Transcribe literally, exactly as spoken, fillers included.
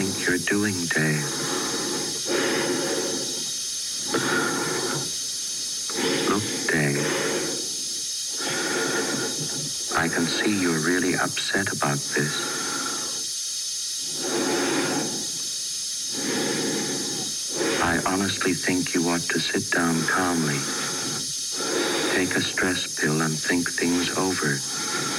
think you're doing, Dave? Look, Dave. I can see you're really upset about this. I honestly think you ought to sit down calmly. Take a stress pill and think things over.